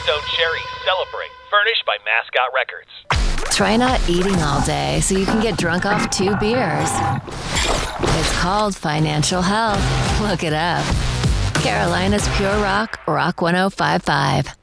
Stone Cherry Celebrate, furnished by Mascot Records. Try not eating all day so you can get drunk off 2 beers. It's called financial health. Look it up. Carolina's Pure Rock, Rock 1055.